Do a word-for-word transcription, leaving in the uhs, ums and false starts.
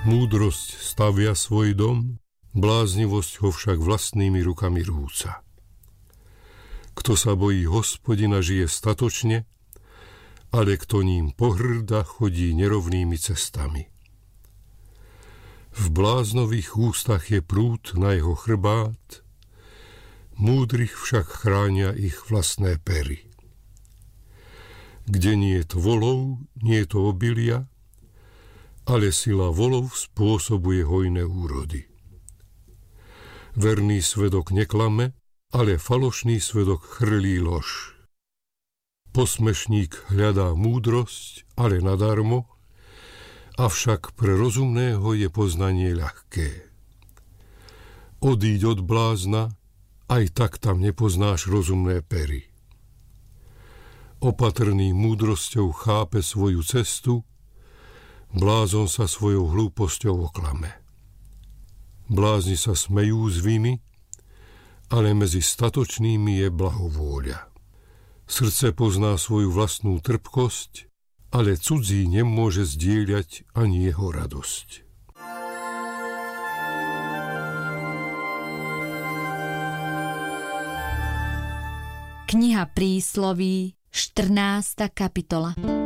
Múdrosť stavia svoj dom, bláznivosť ho však vlastnými rukami rúca. Kto sa bojí Hospodina, žije statočne, ale kto ním pohrda, chodí nerovnými cestami. V bláznových ústach je prúd na jeho chrbát, múdrych však chránia ich vlastné pery. Kde nie je to volov, nie je to obilia, ale sila volov spôsobuje hojné úrody. Verný svedok neklame, ale falošný svedok chrlí lož. Posmešník hľadá múdrosť, ale nadarmo, avšak pre rozumného je poznanie ľahké. Odíď od blázna, aj tak tam nepoznáš rozumné pery. Opatrný múdrosťou chápe svoju cestu, blázon sa svojou hlúposťou oklame. Blázni sa smejú z viny, ale medzi statočnými je blahovôľa. Srdce pozná svoju vlastnú trpkosť, ale cudzí nemôže zdieľať ani jeho radosť. Kniha prísloví, štrnásta kapitola.